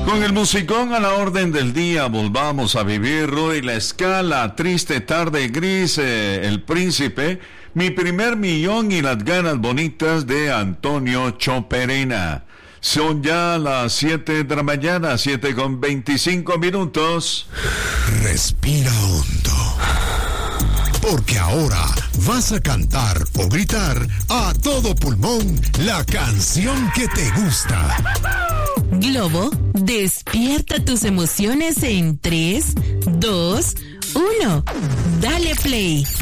Con el musicón a la orden del día, volvamos a vivir hoy la escala, triste tarde gris, El Príncipe, Mi primer millón y las ganas bonitas de Antonio Choperena. Son ya las 7 de la mañana, 7:25. Respira hondo, porque ahora vas a cantar o gritar a todo pulmón la canción que te gusta. Globo, despierta tus emociones en 3, 2, 1. Dale play.